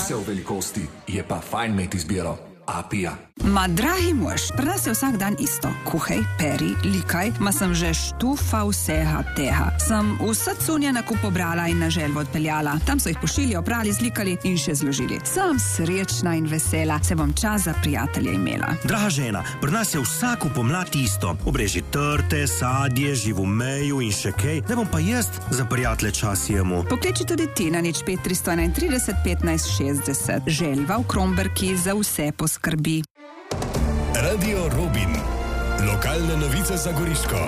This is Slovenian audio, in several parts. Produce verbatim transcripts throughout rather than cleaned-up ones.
vse v velikosti, je pa fajn imeti izbiro. Apija. Ma, dragi mož, pri nas je vsak dan isto. Kuhaj, peri, likaj, ma sem že štufa vsega tega. Sem vse cunje nakup pobrala in na želvo odpeljala. Tam so jih pošili, oprali, zlikali in še zložili. Sem srečna in vesela, se bom čas za prijatelje imela. Draga žena, pri nas je vsako pomlad isto. Obreži trte, sadje, živomeju in še kaj. Ne bom pa jaz za prijatelje čas jemu. Pokliči tudi ti na nič pet tristo enaintrideset petnajst šestdeset. Želva v Kromberki za vse poskrbi. Radio Robin. Lokalne novice za Goriško.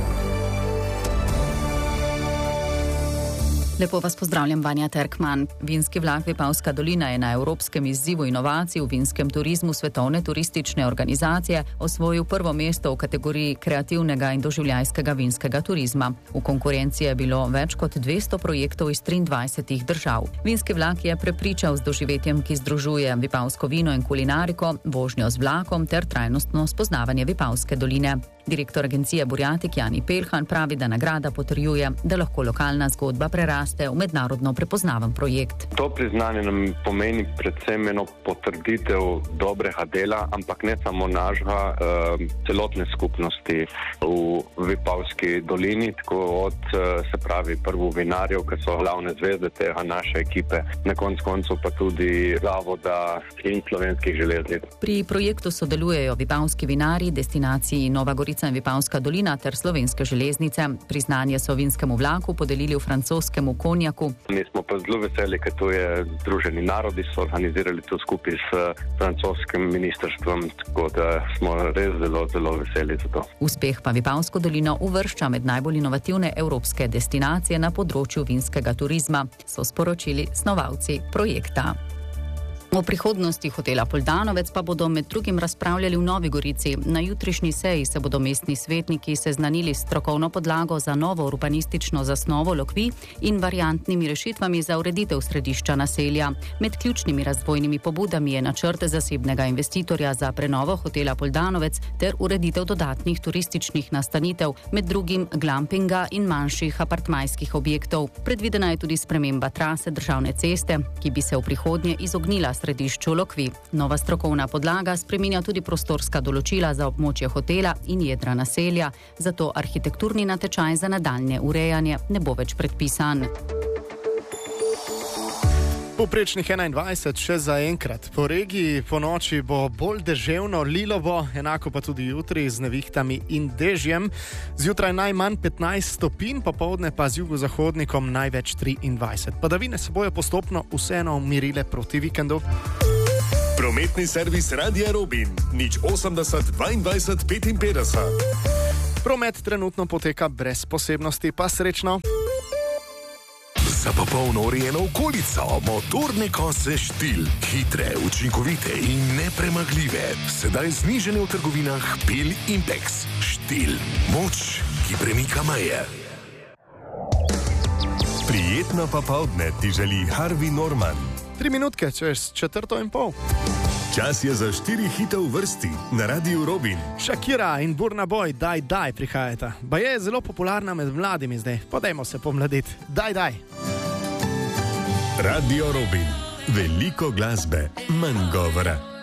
Lepo vas pozdravljam, Vanja Terkman. Vinski vlak Vipavska dolina je na evropskem izzivu inovacij v vinskem turizmu Svetovne turistične organizacije osvojil prvo mesto v kategoriji kreativnega in doživljajskega vinskega turizma. V konkurenci je bilo več kot dvesto projektov iz triindvajsetih držav. Vinski vlak je prepričal z doživetjem, ki združuje vipavsko vino in kulinariko, vožnjo z vlakom ter trajnostno spoznavanje Vipavske doline. Direktor agencije Burjatik Jani Pelhan pravi, da nagrada potrjuje, da lahko lokalna zgodba preraste v mednarodno prepoznaven projekt. To priznanje nam pomeni predvsem eno potrditev dobrega dela, ampak ne samo našega, eh, celotne skupnosti v Vipavski dolini, tako od, se pravi, prvo vinarjev, ki so glavne zvezde tega naše ekipe, na konc koncu pa tudi zavoda in Slovenskih železnic. Pri projektu sodelujejo vipavski vinarji, destinaciji Nova Gorica in Vipavska dolina ter Slovenske železnice. Priznanje so vinskemu vlaku podelili v francoskemu konjaku. Mi smo pa zelo veseli, ker to je Združeni narodi, so organizirali to skupaj s francoskim ministrstvom, tako da smo res zelo, zelo veseli za to. Uspeh pa Vipavsko dolino uvršča med najbolj inovativne evropske destinacije na področju vinskega turizma, so sporočili snovalci projekta. O prihodnosti hotela Poldanovec pa bodo med drugim razpravljali v Novi Gorici. Na jutrišnji seji se bodo mestni svetniki seznanili s strokovno podlago za novo urbanistično zasnovo Lokvi in variantnimi rešitvami za ureditev središča naselja. Med ključnimi razvojnimi pobudami je načrt zasebnega investitorja za prenovo hotela Poldanovec ter ureditev dodatnih turističnih nastanitev, med drugim glampinga in manjših apartmajskih objektov. Predvidena je tudi sprememba trase državne ceste, ki bi se v prihodnje izognila središču Lokvi. Nova strokovna podlaga spreminja tudi prostorska določila za območje hotela in jedra naselja, zato arhitekturni natečaj za nadaljnje urejanje ne bo več predpisan. Povprečnih enaindvajset še za enkrat. Po regiji po noči bo bolj deževno, lilo bo, enako pa tudi jutri z nevihtami in dežjem. Zjutraj najmanj petnajst stopinj, popoldne pa z jugozahodnikom največ triindvajset. Padavine se bojo postopno vseeno umirile proti vikendu. Prometni servis Radia Robin. nič osemdeset dvaindvajset petinpetdeset. Promet trenutno poteka brez posebnosti, pa srečno. Za popolno urejeno okolico, motorne kose Štil. Hitre, učinkovite in nepremagljive. Sedaj znižene v trgovinah Pil in Pex. Štil. Moč, ki premika meje. Prijetno popoldne ti želi Harvey Norman. Tri minutke čez četrto in pol. Čas je za štiri hite v vrsti na Radiu Robin. Shakira in Burna Boy, Daj, daj prihajata. Ba je zelo popularna med mladimi zdaj. Podajmo se pomladiti. Daj, daj. Radio Robin. Veliko glasbe, manj govora.